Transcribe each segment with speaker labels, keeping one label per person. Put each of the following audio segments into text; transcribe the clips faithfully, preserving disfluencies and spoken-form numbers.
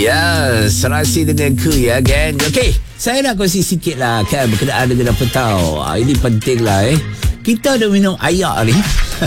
Speaker 1: Ya, serasi dengan ku ya, geng. Okey, saya nak kongsi sikit lah kan berkenaan dengan apa tahu. Ah, ini penting lah eh. Kita ada minum air ni.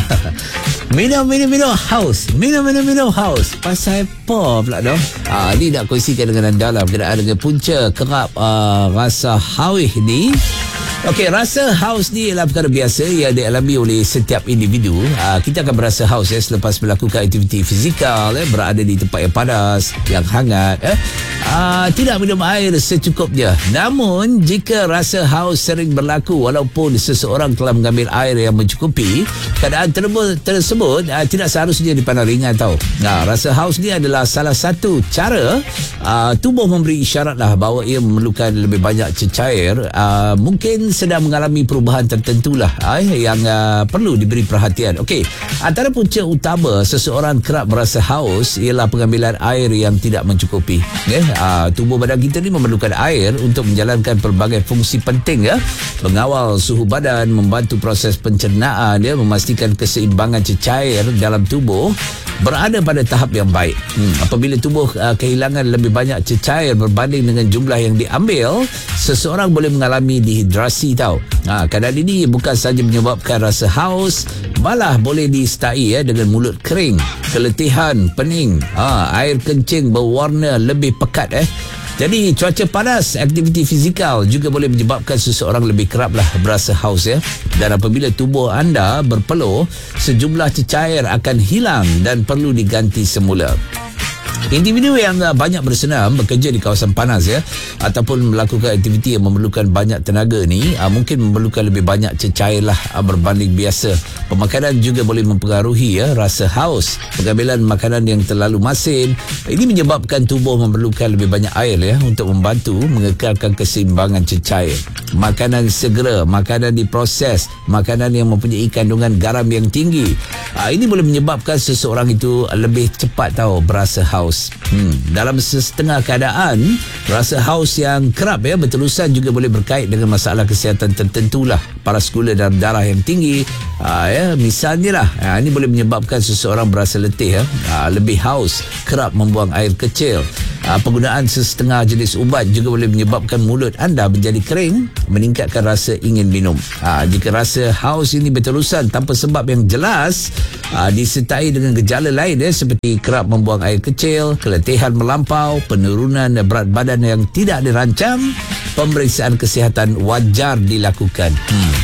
Speaker 1: minum, minum, minum haus. Minum, minum, minum haus. Pasal apa pula dah? Ah, ini nak kongsikan dengan anda lah berkenaan dengan punca kerap uh, rasa haus ni. Okey, rasa haus ni adalah perkara biasa yang dialami oleh setiap individu. Aa, kita akan berasa haus ya, selepas melakukan aktiviti fizikal, eh, berada di tempat yang panas, yang hangat. Eh. Aa, tidak minum air secukupnya. Namun, jika rasa haus sering berlaku walaupun seseorang telah mengambil air yang mencukupi, keadaan tersebut, tersebut aa, tidak seharusnya dipandang ringan tau. Nah, rasa haus ni adalah salah satu cara aa, tubuh memberi isyarat lah bahawa ia memerlukan lebih banyak cecair. Aa, mungkin sedang mengalami perubahan tertentu lah eh, yang uh, perlu diberi perhatian. Okey, antara punca utama seseorang kerap merasa haus ialah pengambilan air yang tidak mencukupi. Eh, uh, tubuh badan kita ni memerlukan air untuk menjalankan pelbagai fungsi penting ya, mengawal suhu badan, membantu proses pencernaan ya, memastikan keseimbangan cecair dalam tubuh berada pada tahap yang baik. Hmm, apabila tubuh uh, kehilangan lebih banyak cecair berbanding dengan jumlah yang diambil, seseorang boleh mengalami dehidrasi tau. Ha, keadaan ini bukan sahaja menyebabkan rasa haus, malah boleh disertai ya, dengan mulut kering, keletihan, pening, ha, air kencing berwarna lebih pekat eh. Jadi cuaca panas, aktiviti fizikal juga boleh menyebabkan seseorang lebih keraplah berasa haus ya. Dan apabila tubuh anda berpeluh, sejumlah cecair akan hilang dan perlu diganti semula. Individu yang uh, banyak bersenam, bekerja di kawasan panas ya, ataupun melakukan aktiviti yang memerlukan banyak tenaga ni, uh, mungkin memerlukan lebih banyak cecair lah uh, berbanding biasa. Pemakanan juga boleh mempengaruhi ya, rasa haus. Pengambilan makanan yang terlalu masin, ini menyebabkan tubuh memerlukan lebih banyak air ya, untuk membantu mengekalkan keseimbangan cecair. Makanan segera, makanan diproses, makanan yang mempunyai kandungan garam yang tinggi, uh, ini boleh menyebabkan seseorang itu lebih cepat tahu berasa haus. Hmm, dalam setengah keadaan, rasa haus yang kerap ya berterusan juga boleh berkait dengan masalah kesihatan tertentulah. Paras gula dalam darah yang tinggi, aa, ya, misalnya lah, aa, ini boleh menyebabkan seseorang berasa letih ya, aa, lebih haus, kerap membuang air kecil. Aa, penggunaan sesetengah jenis ubat juga boleh menyebabkan mulut anda menjadi kering, meningkatkan rasa ingin minum. Aa, jika rasa haus ini berterusan tanpa sebab yang jelas, aa, disertai dengan gejala lain ya, seperti kerap membuang air kecil, keletihan melampau, penurunan berat badan yang tidak dirancang, pemeriksaan kesihatan wajar dilakukan. Hmm.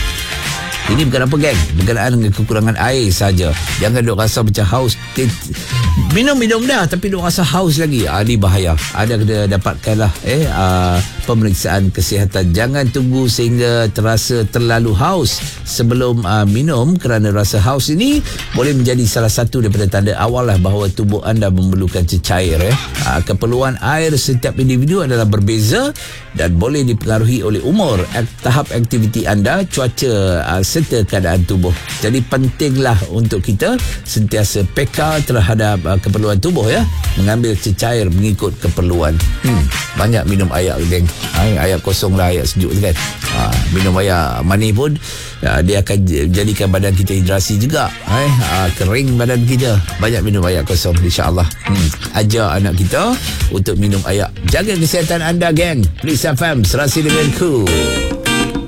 Speaker 1: Ini bukan apa geng, berkenaan dengan kekurangan air saja. Jangan duk rasa macam haus, minum-minum dah tapi duk rasa haus lagi. Ah, ini bahaya. Anda kena dapatkanlah eh uh, pemeriksaan kesihatan. Jangan tunggu sehingga terasa terlalu haus sebelum uh, minum, kerana rasa haus ini boleh menjadi salah satu daripada tanda awal lah bahawa tubuh anda memerlukan cecair eh. Uh, keperluan air setiap individu adalah berbeza dan boleh dipengaruhi oleh umur, ak- tahap aktiviti anda, cuaca uh, serta keadaan tubuh. Jadi pentinglah untuk kita sentiasa peka terhadap uh, keperluan tubuh ya, mengambil cecair mengikut keperluan. Hmm, banyak minum air geng. Ay, air kosong lah, air sejuk tu kan. Ha, minum air manis pun uh, dia akan jadikan badan kita hidrasi juga. Ay, uh, kering badan kita. Banyak minum air kosong insya-Allah. Hmm, ajar anak kita untuk minum air. Jaga kesihatan anda geng. Please F M serasi dengan ku.